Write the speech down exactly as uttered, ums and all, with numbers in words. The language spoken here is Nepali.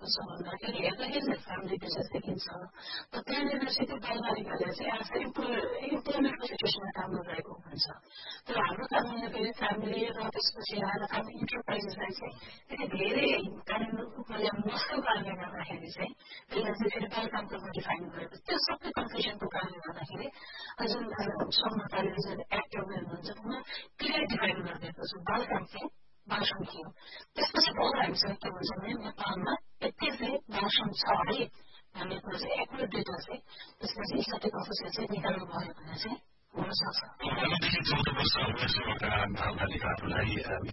छ भन्दाखेरि हेर्दाखेरि फ्यामिली बिजनेस देखिन्छ त त्यहाँनिर चाहिँ त्यो बालबालिकाले चाहिँ आज इम्प्लोइमेन्टको सिचुएसनमा काम गरिरहेको हुन्छ तर हाम्रो कानुनले फेरि फ्यामिली र त्यसपछि आएर आफ्नो इन्टरप्राइजेसलाई चाहिँ यति धेरै कानुन रूपमा ल्याउनु नसकेको कारणले गर्दाखेरि चाहिँ त्यसलाई चाहिँ फेरि बाल कामको डिफाइन गरेको त्यो सबै कन्फ्युजनको कारणले गर्दाखेरि जुन समताले जुन एक्टमा हुनुहुन्छ त्यसमा क्लियर डिफाइन गरिदिएको छ बाल काम चाहिँ बालश्रम के हो त्यसपछि बहुत हामीसँग के भन्छ भने नेपालमा यति चाहिँ बालश्रम छ है भन्ने कुरा चाहिँ एकुरेट डेटा चाहिँ त्यसपछि स्ट्याटिक अफिसले चाहिँ निकाल्नु भयो भने चाहिँ हुन सक्छ। चौध वर्ष उमेरसम्मका बालबालिकाहरूलाई